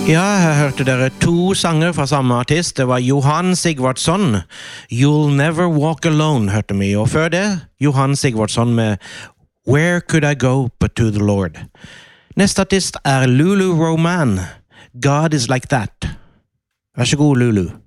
Ja, her hørte dere to sanger fra samme artist. Det var Johan Sigvardsson, You'll Never Walk Alone, hørte vi. Og før det, Johan Sigvardsson med Where Could I Go But To The Lord. Neste artist er Lulu Roman, God Is Like That. Vær så god, Lulu.